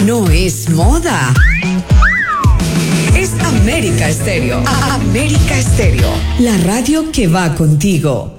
no es moda. Es América Estéreo. América Estéreo, la radio que va contigo.